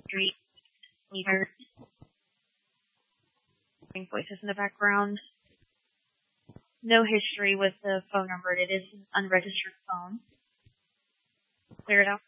Street. You heard voices in the background. No history with the phone number. It is an unregistered phone. Clear it out.